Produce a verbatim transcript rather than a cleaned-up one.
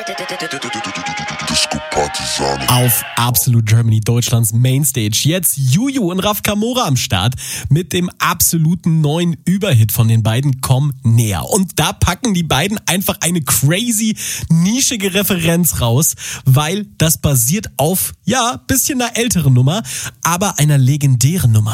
Auf Absolute Germany, Deutschlands Mainstage. Jetzt Juju und Raf Kamora am Start mit dem absoluten neuen Überhit von den beiden, Komm näher. Und da packen die beiden einfach eine crazy, nischige Referenz raus, weil das basiert auf, ja, bisschen einer älteren Nummer, aber einer legendären Nummer.